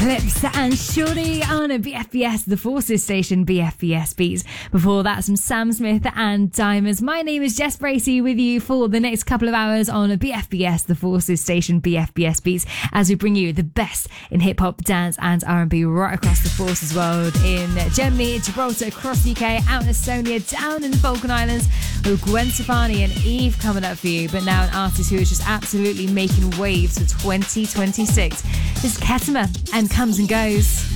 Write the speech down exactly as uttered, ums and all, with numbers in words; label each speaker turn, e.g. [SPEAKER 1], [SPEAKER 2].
[SPEAKER 1] Lips and Shorty on a B F B S, the Forces station, B F B S Beats. Before that, some Sam Smith and Diamonds. My name is Jess Bracey with you for the next couple of hours on a B F B S, the Forces station, B F B S Beats, as we bring you the best in hip-hop, dance and R and B right across the Forces world, in Germany, Gibraltar, across the U K, out in Estonia, down in the Falkland Islands, with Gwen Stefani and Eve coming up for you. But now an artist who is just absolutely making waves for twenty twenty-six. This is Ketama and Comes and Goes.